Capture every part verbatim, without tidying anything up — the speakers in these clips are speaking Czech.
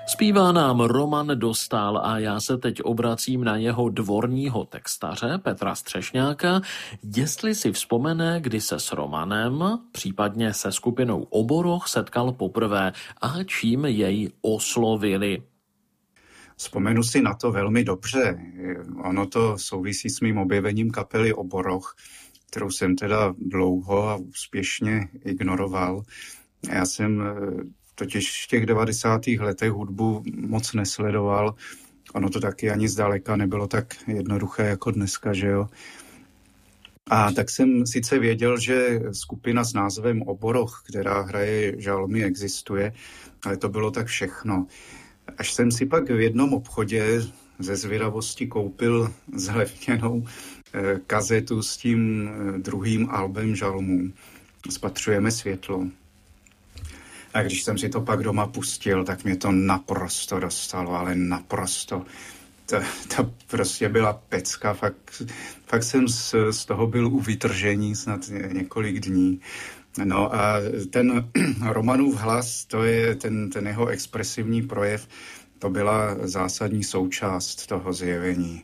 Zpívá nám Roman Dostál a já se teď obracím na jeho dvorního textaře Petra Střešňáka, jestli si vzpomene, kdy se s Romanem, případně se skupinou Oboroch setkal poprvé a čím jej oslovili. Vzpomenu si na to velmi dobře. Ono to souvisí s mým objevením kapely Oboroch, kterou jsem teda dlouho a úspěšně ignoroval. Já jsem totiž v těch devadesátých letech hudbu moc nesledoval. Ono to taky ani zdaleka nebylo tak jednoduché jako dneska, že jo. A tak jsem sice věděl, že skupina s názvem Oboroch, která hraje žalmy, existuje, ale to bylo tak všechno. Až jsem si pak v jednom obchodě ze zvědavosti koupil zlevněnou kazetu s tím druhým albem žalmů. Spatřujeme světlo. A když jsem si to pak doma pustil, tak mě to naprosto dostalo, ale naprosto. To, to prostě byla pecka, fakt, fakt jsem z, z toho byl u vytržení snad několik dní. No a ten Romanův hlas, to je ten, ten jeho expresivní projev, to byla zásadní součást toho zjevení.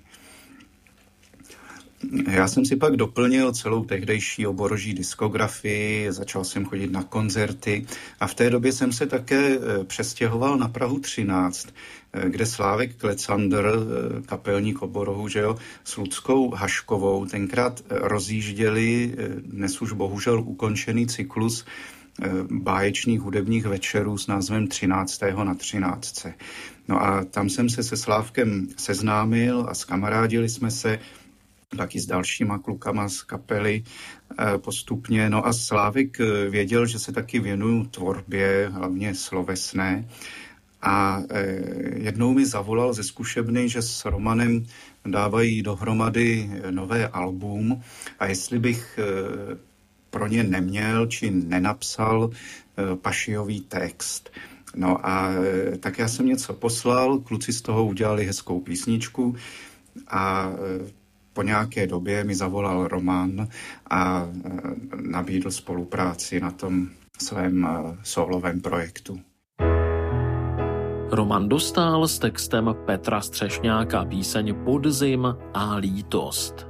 Já jsem si pak doplnil celou tehdejší oboroží diskografii, začal jsem chodit na koncerty a v té době jsem se také přestěhoval na Prahu třináct, kde Slávek Klecandr, kapelník Oborohu, že jo, s Luckou Haškovou tenkrát rozjížděli dnes už bohužel ukončený cyklus báječných hudebních večerů s názvem třináctého na třináctce. No a tam jsem se se Slávkem seznámil a zkamarádili jsme se taky s dalšíma klukama z kapely postupně. No a Slávek věděl, že se taky věnuju tvorbě, hlavně slovesné. A jednou mi zavolal ze zkušebny, že s Romanem dávají dohromady nové album a jestli bych pro ně neměl či nenapsal pašiový text. No a tak já jsem něco poslal, kluci z toho udělali hezkou písničku a po nějaké době mi zavolal Roman a nabídl spolupráci na tom svém sólovém projektu. Roman Dostál s textem Petra Střešňáka, píseň Podzim a lítost.